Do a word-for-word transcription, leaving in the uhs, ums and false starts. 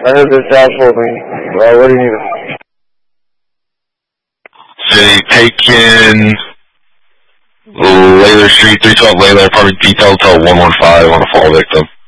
I heard this house holding. Well, what do you need? City, taken Layler Street, three twelve Layler, apartment detail till one one five on a fall victim.